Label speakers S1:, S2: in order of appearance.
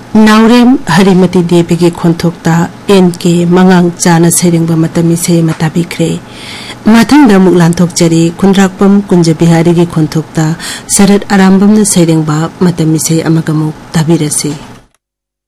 S1: नाउरेम हरिमती देवी की खोंथोक्ता एन के मंगांग चाना सेरेंगबा मतमी से मताबिख्रे माथंग मुक लांथोकचरी खुनराकपम कुंज बिहारी की खोंथोक्ता शरद आरामबम सेरेंगबा मतमी से अमगमुक ताबिरसी।